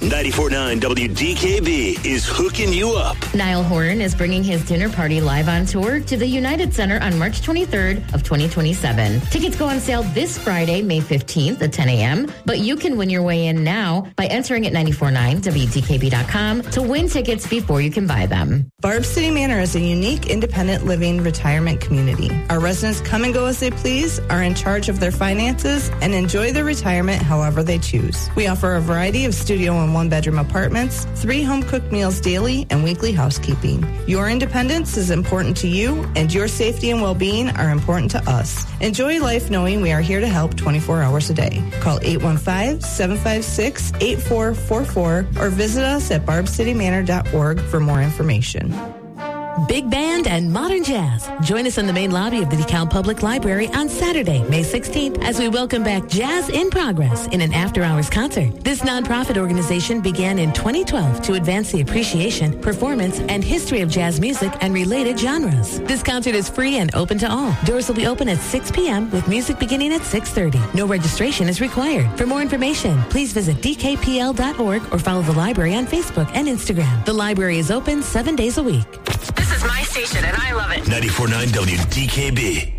94.9 WDKB is hooking you up. Niall Horan is bringing his dinner party live on tour to the United Center on March 23rd of 2027. Tickets go on sale this Friday, May 15th at 10 a.m., but you can win your way in now by entering at 949WDKB.com to win tickets before you can buy them. Barb City Manor is a unique, independent living retirement community. Our residents come and go as they please, are in charge of their finances, and enjoy their retirement however they choose. We offer a variety of studio and one-bedroom apartments, 3 home-cooked meals daily, and weekly housekeeping. Your independence is important to you, and your safety and well-being are important to us. Enjoy life knowing we are here to help 24 hours a day. Call 815-756-8444 or visit us at barbcitymanor.org for more information. Big band and modern jazz. Join us in the main lobby of the DeKalb Public Library on Saturday, May 16th, as we welcome back Jazz in Progress in an after-hours concert. This nonprofit organization began in 2012 to advance the appreciation, performance, and history of jazz music and related genres. This concert is free and open to all. Doors will be open at 6 p.m. with music beginning at 6:30. No registration is required. For more information, please visit dkpl.org or follow the library on Facebook and Instagram. The library is open 7 days a week. This is my station, and I love it. 94.9 WDKB.